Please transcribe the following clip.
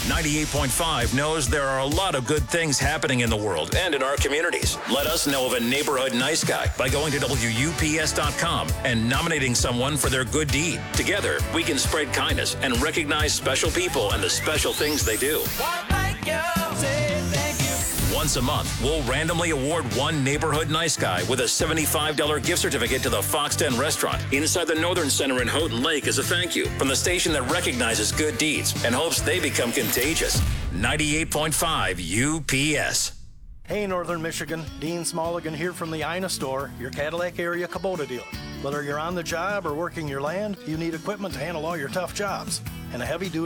98.5 knows there are a lot of good things happening in the world and in our communities. Let us know of a neighborhood nice guy by going to WUPS.com and nominating someone for their good deed. Together, we can spread kindness and recognize special people and the special things they do. Once a month, we'll randomly award one neighborhood nice guy with a $75 gift certificate to the Fox 10 restaurant inside the Northern Center in Houghton Lake as a thank you from the station that recognizes good deeds and hopes they become contagious. 98.5 UPS. Hey, Northern Michigan. Dean Smulligan here from the Ina store, your Cadillac area Kubota dealer. Whether you're on the job or working your land, you need equipment to handle all your tough jobs. And a heavy-duty